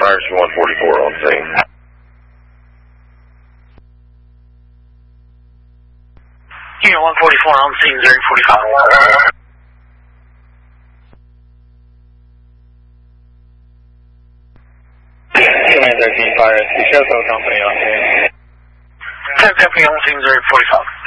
Myers 144 on scene. Unit 144 on scene, 045. 13 Fire, Shell Company on scene. 10 Company on scene, 045.